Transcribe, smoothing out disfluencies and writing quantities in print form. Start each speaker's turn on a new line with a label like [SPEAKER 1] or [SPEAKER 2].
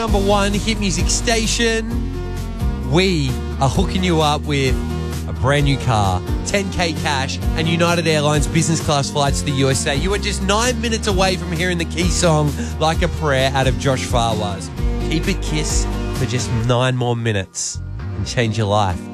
[SPEAKER 1] Number one hit music station. We are hooking you up with a brand new car, 10K cash, and United Airlines business class flights to the USA. You are just 9 minutes away from hearing the key song Like a Prayer out of Josh Fawaz. Keep it Kiss for just 9 more minutes and change your life.